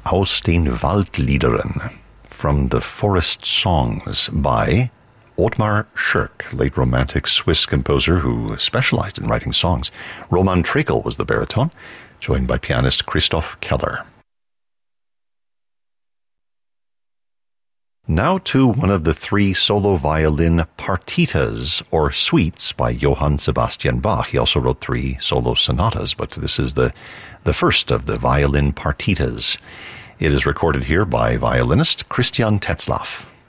Aus den Waldliederen, from the Forest Songs by Ottmar Schirk, late Romantic Swiss composer who specialized in writing songs. Roman Trekel was the baritone, joined by pianist Christoph Keller. Now to one of the three solo violin partitas, or suites, by Johann Sebastian Bach. He also wrote three solo sonatas, but this is the first of the violin partitas. It is recorded here by violinist Christian Tetzlaff.